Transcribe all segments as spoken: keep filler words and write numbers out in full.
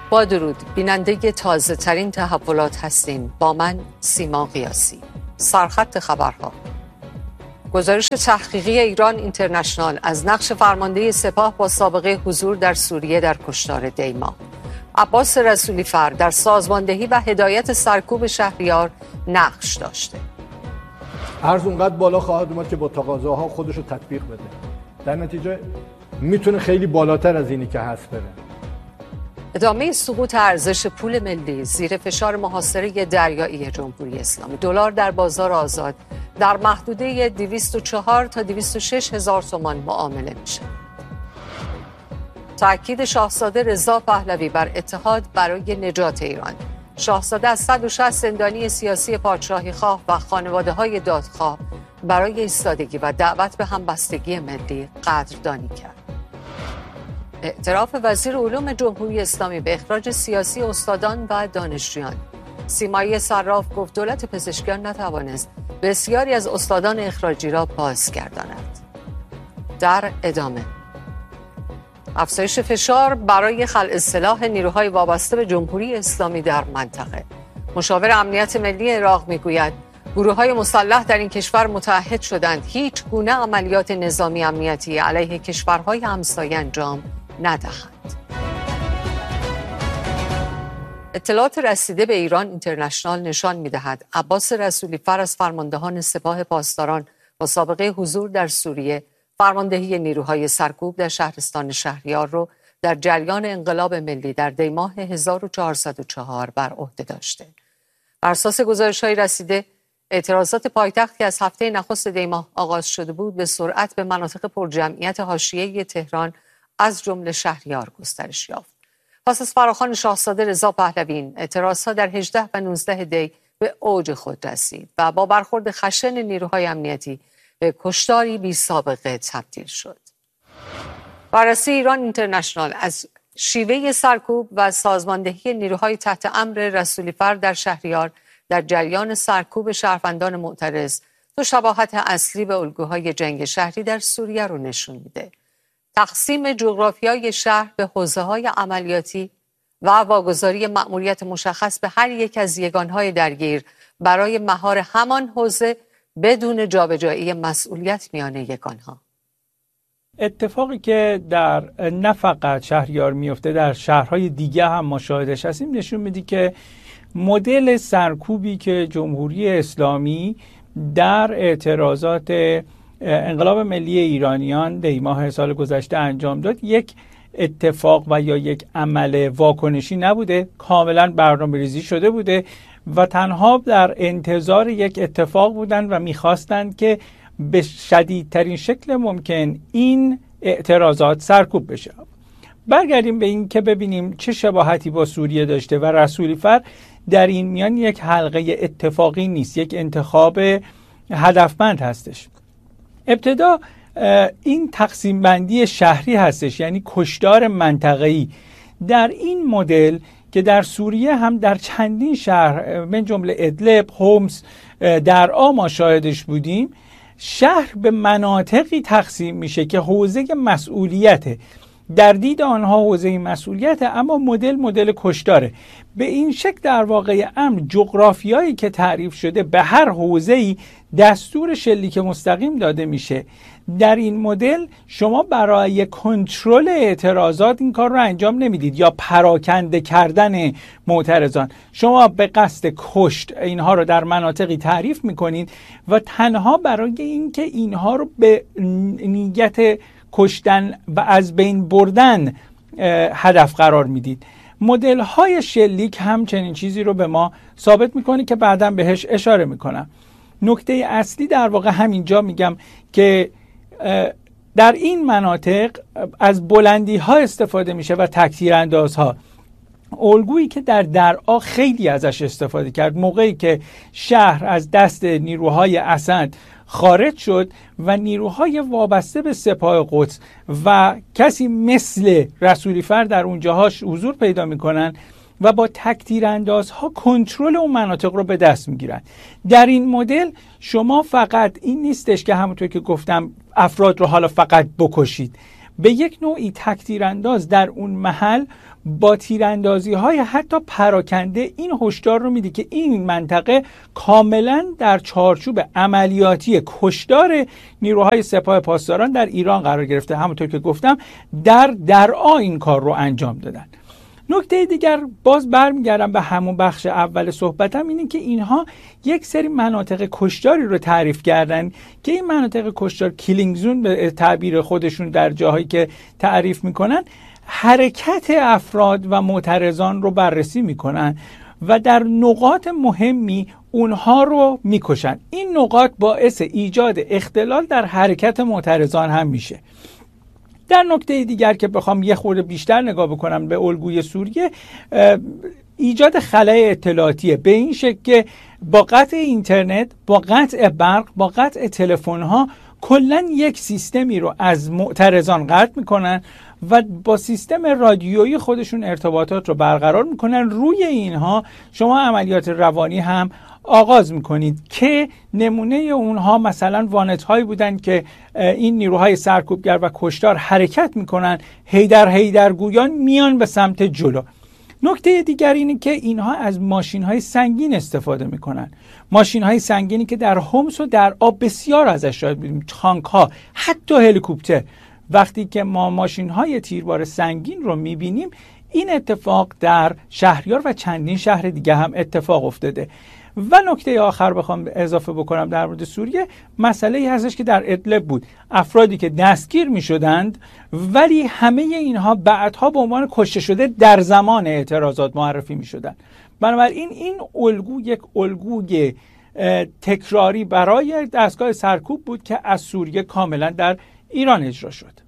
با درود، بیننده تازه ترین تحولات هستین. با من سیما قیاسی. سرخط خبرها. گزارش تحقیقی ایران اینترنشنال از نقش فرمانده سپاه با سابقه حضور در سوریه در کشتار دیما. عباس رسولی فر در سازماندهی و هدایت سرکوب شهریار نقش داشته. ارز اونقدر بالا خواهد اومد که با تقاضاها خودش رو تطبیق بده. در نتیجه میتونه خیلی بالاتر از اینی که هست بره. ادامه سقوط ارزش پول ملی زیر فشار محاصره دریایی جمهوری اسلامی. دلار در بازار آزاد در محدوده دویست و چهار تا دویست و شش هزار تومان معامله میشه. تأکید شاهزاده رضا پهلوی بر اتحاد برای نجات ایران. شاهزاده از صد و شصت زندانی سیاسی پادشاهی خواه و خانواده های دادخواه برای ایستادگی و دعوت به همبستگی ملی قدردانی کرد. اعتراف وزیر علوم جمهوری اسلامی به اخراج سیاسی استادان و دانشجویان. سیمایی صراف گفت دولت پزشکیان نتوانست بسیاری از استادان اخراجی را بازگرداند. در ادامه افزایش فشار برای خلع سلاح نیروهای وابسته به جمهوری اسلامی در منطقه. مشاور امنیت ملی عراق میگوید گروه‌های مسلح در این کشور متعهد شدند هیچ گونه عملیات نظامی امنیتی علیه کشورهای همسایه انجام ندهند. اطلاعات رسیده به ایران اینترنشنال نشان می‌دهد عباس رسولی فر از فرماندهان سپاه پاسداران با سابقه حضور در سوریه فرماندهی نیروهای سرکوب در شهرستان شهریار را در جریان انقلاب ملی در دیماه هزار و چهارصد و چهار بر عهده داشته. بر اساس گزارش‌های رسیده اعتراضات پایتخت که از هفته نخست دیماه آغاز شده بود به سرعت به مناطق پرجمعیت حاشیه‌ای تهران از جمله شهریار گسترش یافت. پس از فراخوان شاهزاده رضا پهلوی اعتراضات در هجده و نوزده دی به اوج خود رسید و با برخورد خشن نیروهای امنیتی به کشتاری بی سابقه تبدیل شد. بررسی ایران اینترنشنال از شیوه سرکوب و سازماندهی نیروهای تحت امر رسولی فر در شهریار در جریان سرکوب شهروندان معترض تو شباهت اصلی به الگوهای جنگ شهری در سوریه رو نشون میده. تقسیم جغرافیای شهر به حوزه‌های عملیاتی و واگذاری مأموریت مشخص به هر یک از یگانهای درگیر برای مهار همان حوزه بدون جابجایی مسئولیت میان یگانها. اتفاقی که در نه فقط شهریار میفته در شهرهای دیگه هم ما شاهدش هستیم نشون میده که مدل سرکوبی که جمهوری اسلامی در اعتراضات انقلاب ملی ایرانیان دیماه سال گذشته انجام داد یک اتفاق و یا یک عمل واکنشی نبوده، کاملا برنامه‌ریزی شده بوده و تنها در انتظار یک اتفاق بودند و میخواستند که به شدیدترین شکل ممکن این اعتراضات سرکوب بشه. برگردیم به این که ببینیم چه شباهتی با سوریه داشته و رسولی فر در این میان یک حلقه اتفاقی نیست، یک انتخاب هدفمند هستش. ابتدا این تقسیم بندی شهری هستش، یعنی کشتار منطقه‌ای. در این مدل که در سوریه هم در چندین شهر من جمله ادلب، حمص، درعا ما شاهدش بودیم، شهر به مناطقی تقسیم میشه که حوزه مسئولیته، در دید آنها حوزه مسئولیته، اما مدل مدل کشتاره. به این شکل در واقع امر جغرافیایی که تعریف شده به هر حوزه‌ای دستور شلیک مستقیم داده میشه. در این مدل شما برای کنترل اعتراضات این کار رو انجام نمیدید یا پراکنده کردن معترضان، شما به قصد کشت اینها رو در مناطقی تعریف میکنید و تنها برای اینکه اینها رو به نیت کشتن و از بین بردن هدف قرار میدید. مدل های شلیک هم چنین چیزی رو به ما ثابت میکنه که بعداً بهش اشاره میکنم. نکته اصلی در واقع همینجا میگم که در این مناطق از بلندی ها استفاده میشه و تکتیر انداز ها، الگویی که در درعا خیلی ازش استفاده کرد موقعی که شهر از دست نیروهای اسد خارج شد و نیروهای وابسته به سپاه قدس و کسی مثل رسولی فر در اونجاهاش حضور پیدا میکنن و با تکتیر اندازها کنترل اون مناطق رو به دست میگیرن. در این مدل شما فقط این نیستش که همونطور که گفتم افراد رو حالا فقط بکشید، به یک نوعی تک تیرانداز در اون محل با تیراندازی های حتی پراکنده این هشدار رو میده که این منطقه کاملا در چارچوب عملیاتی کشتار نیروهای سپاه پاسداران در ایران قرار گرفته. همونطور که گفتم در درعا این کار رو انجام دادن. نکته دیگر، باز برمیگردم به همون بخش اول صحبتم، اینه که اینها یک سری مناطق کشتاری رو تعریف کردن که این مناطق کشتار، کیلینگ زون به تعبیر خودشون در جاهایی که تعریف میکنن، حرکت افراد و معترضان رو بررسی میکنن و در نقاط مهمی اونها رو میکشن. این نقاط باعث ایجاد اختلال در حرکت معترضان هم میشه. در نکته دیگر که بخوام یه خورده بیشتر نگاه بکنم به الگوی سوریه، ایجاد خلای اطلاعاتیه، به این شکل که با قطع اینترنت، با قطع برق، با قطع تلفن‌ها کلاً یک سیستمی رو از معترضان قطع میکنن و با سیستم رادیویی خودشون ارتباطات رو برقرار میکنن. روی اینها شما عملیات روانی هم آغاز میکنید که نمونه اونها مثلا وانت هایی بودن که این نیروهای سرکوبگر و کشتار حرکت میکنن، هیدر هیدر گویان میان به سمت جلو. نکته دیگر اینه که اینها از ماشین های سنگین استفاده میکنن، ماشین های سنگینی که در حمص و در آب بسیار ازش شاید بودیم، تانک ها، حتی هلیکوپتر. وقتی که ما ماشین های تیربار سنگین رو میبینیم، این اتفاق در شهریار و چندین شهر دیگه هم اتفاق افتاده. و نکته آخر بخوام اضافه بکنم در مورد سوریه، مسئله ای هستش که در ادلب بود، افرادی که دستگیر می شدند ولی همه اینها بعدها به عنوان کشته شده در زمان اعتراضات معرفی می شدند. بنابراین این الگو یک الگوی تکراری برای دستگاه سرکوب بود که از سوریه کاملا در ایران اجرا شد.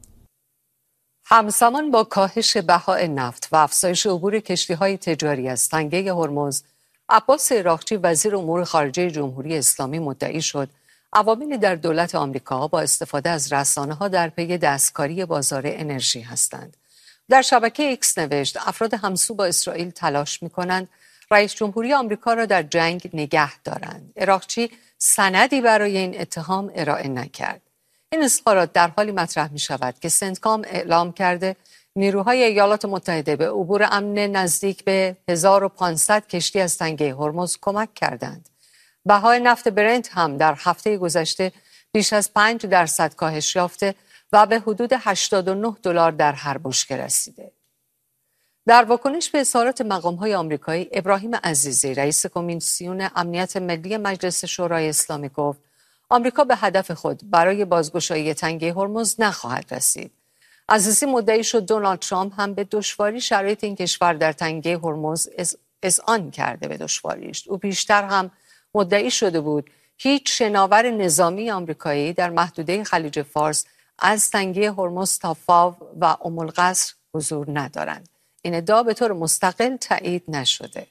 همزمان با کاهش بهای نفت و افزایش عبور کشتی‌های تجاری از تنگه هرمز، عباس عراقچی وزیر امور خارجه جمهوری اسلامی مدعی شد عواملی در دولت آمریکا با استفاده از رسانه‌ها در پی دستکاری بازار انرژی هستند. در شبکه ایکس نوشت افراد همسو با اسرائیل تلاش می‌کنند رئیس جمهوری آمریکا را در جنگ نگه دارند. عراقچی سندی برای این اتهام ارائه نکرد. این اظهارات در حالی مطرح می‌شود که سنتکام اعلام کرده نیروهای ایالات متحده به عبور امن نزدیک به هزار و پانصد کشتی از تنگه هرمز کمک کردند. بهای نفت برنت هم در هفته گذشته بیش از پنج درصد کاهش یافته و به حدود هشتاد و نه دلار در هر بشکه رسیده. در واکنش به اظهارات مقام‌های آمریکایی، ابراهیم عزیزی رئیس کمیسیون امنیت ملی مجلس شورای اسلامی گفت آمریکا به هدف خود برای بازگشایی تنگه هرمز نخواهد رسید. عزیزی مدعی شد دونالد ترامپ هم به دشواری شرایط این کشور در تنگه هرمز اذعان کرده به دشواریش. او بیشتر هم مدعی شده بود هیچ شناور نظامی آمریکایی در محدوده خلیج فارس از تنگه هرمز تا فاو و ام القصر حضور ندارند. این ادعا به طور مستقل تایید نشده.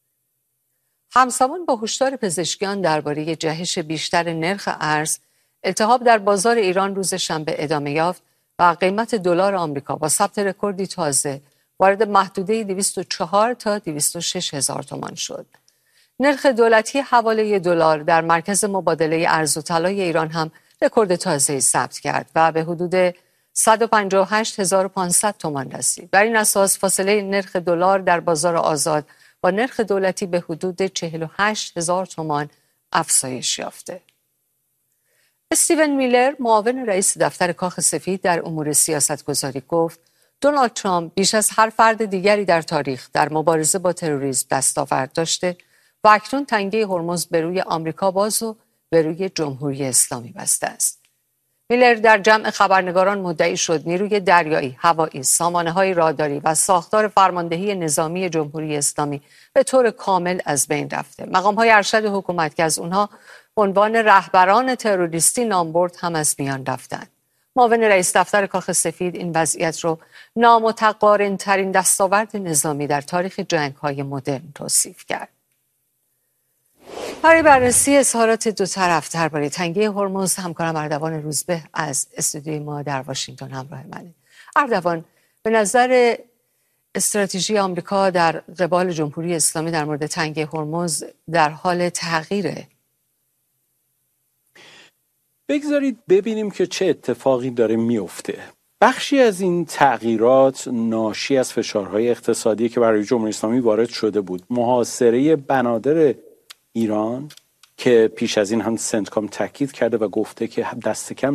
همزمان با هشدار پزشکیان درباره جهش بیشتر نرخ ارز، التهاب در بازار ایران روز شنبه ادامه یافت و قیمت دلار آمریکا با ثبت رکوردی تازه وارد محدوده دویست و چهار تا دویست و شش هزار تومان شد. نرخ دولتی حواله دلار در مرکز مبادله ارز و طلای ایران هم رکورد تازه‌ای ثبت کرد و به حدود صد و پنجاه و هشت هزار و پانصد تومان رسید. بر این اساس فاصله نرخ دلار در بازار آزاد با نرخ دولتی به حدود چهل و هشت هزار تومان افزایش یافته. استیون میلر، معاون رئیس دفتر کاخ سفید در امور سیاستگذاری، گفت دونالد ترامپ بیش از هر فرد دیگری در تاریخ در مبارزه با تروریسم دستاورد داشته و اکنون تنگه هرمز به روی آمریکا باز و به روی جمهوری اسلامی بسته است. میلر در جمع خبرنگاران مدعی شد نیروی دریایی، هوایی، سامانه‌های راداری و ساختار فرماندهی نظامی جمهوری اسلامی به طور کامل از بین رفته. مقام‌های ارشد حکومت که از اونها عنوان رهبران تروریستی نام برد هم از میان رفتند. معاون رئیس دفتر کاخ سفید این وضعیت رو نامتقارن‌ترین دستاورد نظامی در تاریخ جنگ‌های مدرن توصیف کرد. برای بررسی اظهارات دو طرف درباره تنگه هرمز، همکارم اردوان روزبه از استودیوی ما در واشنگتن همراه منه. اردوان، به نظر استراتژی آمریکا در قبال جمهوری اسلامی در مورد تنگه هرمز در حال تغییره. بگذارید ببینیم که چه اتفاقی داره میفته. بخشی از این تغییرات ناشی از فشارهای اقتصادی که برای جمهوری اسلامی وارد شده بود. محاصره بنادر ایران که پیش از این هم سنتکام تاکید کرده و گفته که دست کم